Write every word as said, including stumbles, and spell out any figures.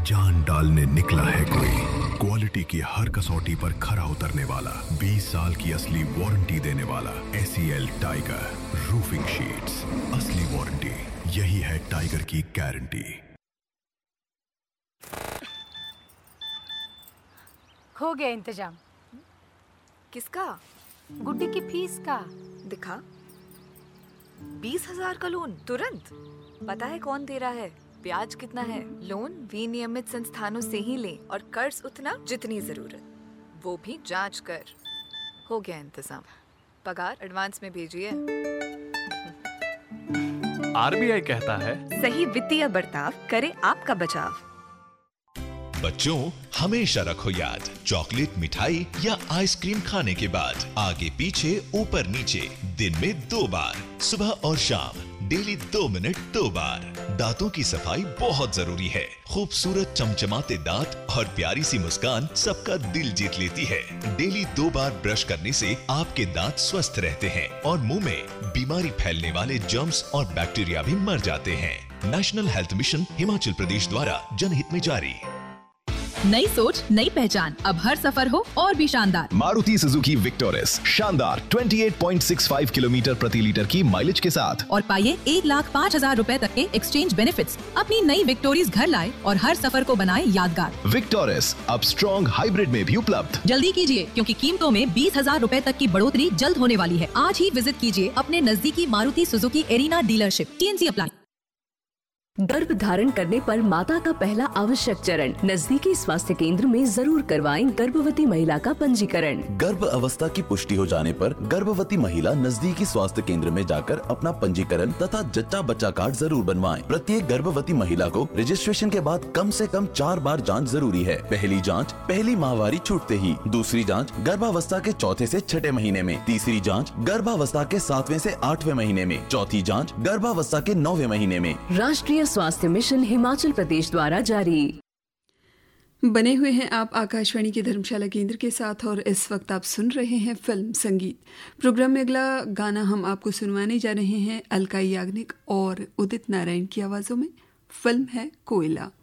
जान डालने निकला है कोई। क्वालिटी की हर कसौटी पर खरा उतरने वाला, बीस साल की असली वारंटी देने वाला एसीएल टाइगर रूफिंग शीट्स। असली वारंटी, यही है टाइगर की गारंटी। हो गया इंतजाम। किसका? गुड्डी की फीस का। दिखा। बीस हजार का लोन तुरंत। पता है कौन दे रहा है, ब्याज कितना है? लोन विनियमित संस्थानों से ही लें और कर्ज उतना जितनी जरूरत, वो भी जांच कर। हो गया इंतजाम। पगार एडवांस में भेजिए। आरबीआई कहता है, सही वित्तीय बर्ताव करे आपका बचाव। बच्चों, हमेशा रखो याद, चॉकलेट, मिठाई या आइसक्रीम खाने के बाद आगे पीछे ऊपर नीचे दिन में दो बार, सुबह और शाम, डेली दो मिनट दो बार। दांतों की सफाई बहुत जरूरी है। खूबसूरत चमचमाते दांत और प्यारी सी मुस्कान सबका दिल जीत लेती है। डेली दो बार ब्रश करने से आपके दांत स्वस्थ रहते हैं और मुंह में बीमारी फैलने वाले जर्म्स और बैक्टीरिया भी मर जाते हैं। National health mission Himachal Pradesh द्वारा जनहित में जारी। नई सोच, नई पहचान, अब हर सफर हो और भी शानदार। मारुति सुजुकी विक्टोरिस, शानदार अट्ठाईस पॉइंट छह पाँच किलोमीटर प्रति लीटर की माइलेज के साथ। और पाइए एक लाख पाँच हजार रूपए तक के एक्सचेंज बेनिफिट्स। अपनी नई विक्टोरिस घर लाए और हर सफर को बनाए यादगार। विक्टोरिस अब स्ट्रॉन्ग हाइब्रिड में भी उपलब्ध। जल्दी कीजिए, क्योंकि कीमतों में बीस हजार रूपए तक की बढ़ोतरी जल्द होने वाली है। आज ही विजिट कीजिए अपने नजदीकी Maruti Suzuki arena dealership. TNC apply. गर्भ धारण करने पर माता का पहला आवश्यक चरण, नजदीकी स्वास्थ्य केंद्र में जरूर करवाएं गर्भवती महिला का पंजीकरण। गर्भ अवस्था की पुष्टि हो जाने पर गर्भवती महिला नजदीकी स्वास्थ्य केंद्र में जाकर अपना पंजीकरण तथा जच्चा बच्चा कार्ड जरूर बनवाएं। प्रत्येक गर्भवती महिला को रजिस्ट्रेशन के बाद कम से कम चार बार जांच जरूरी है। पहली जांच पहली माहवारी छूटते ही, दूसरी जांच गर्भावस्था के चौथे से छठे महीने में, तीसरी जांच गर्भावस्था के सातवें से आठवें महीने में, चौथी जांच गर्भावस्था के नौवें महीने में। राष्ट्रीय स्वास्थ्य मिशन हिमाचल प्रदेश द्वारा जारी। बने हुए हैं आप आकाशवाणी के धर्मशाला केंद्र के साथ और इस वक्त आप सुन रहे हैं फिल्म संगीत। प्रोग्राम में अगला गाना हम आपको सुनवाने जा रहे हैं अलका याग्निक और उदित नारायण की आवाज़ों में। फिल्म है कोयला।